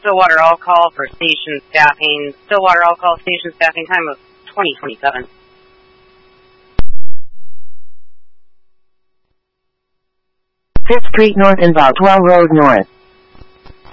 Stillwater All-Call for station staffing. Stillwater All-Call station staffing time of 2027. 5th Street North and Boutwell Road North.